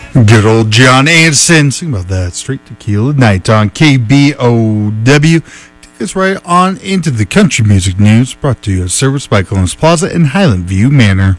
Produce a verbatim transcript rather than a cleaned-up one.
Good old John Anderson. Sing about that. Straight Tequila Night on K B O W. Take us right on into the country music news brought to you at service by Columbus Plaza and Highland View Manor.